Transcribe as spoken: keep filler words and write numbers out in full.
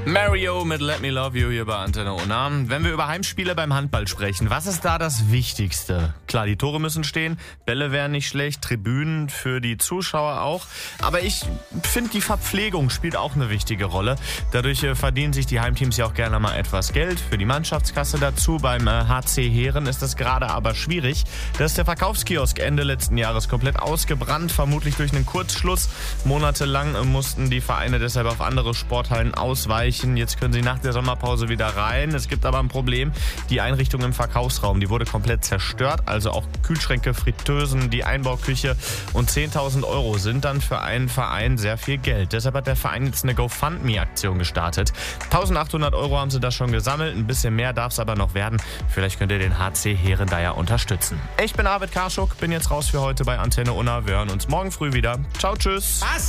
Mario mit Let Me Love You hier bei Antenne Unna. Wenn wir über Heimspiele beim Handball sprechen, was ist da das Wichtigste? Klar, die Tore müssen stehen, Bälle wären nicht schlecht, Tribünen für die Zuschauer auch. Aber ich finde, die Verpflegung spielt auch eine wichtige Rolle. Dadurch äh, verdienen sich die Heimteams ja auch gerne mal etwas Geld für die Mannschaftskasse dazu. Beim äh, H C Heeren ist das gerade aber schwierig. Da ist der Verkaufskiosk Ende letzten Jahres komplett ausgebrannt, vermutlich durch einen Kurzschluss. Monatelang äh, mussten die Vereine deshalb auf andere Sporthallen ausweichen. Jetzt können sie nach der Sommerpause wieder rein. Es gibt aber ein Problem. Die Einrichtung im Verkaufsraum, die wurde komplett zerstört. Also auch Kühlschränke, Fritteusen, die Einbauküche. Und zehntausend Euro sind dann für einen Verein sehr viel Geld. Deshalb hat der Verein jetzt eine GoFundMe-Aktion gestartet. eintausendachthundert Euro haben sie da schon gesammelt. Ein bisschen mehr darf es aber noch werden. Vielleicht könnt ihr den H C Heeren da ja unterstützen. Ich bin Arvid Karschuk, bin jetzt raus für heute bei Antenne Unna. Wir hören uns morgen früh wieder. Ciao, tschüss. Was?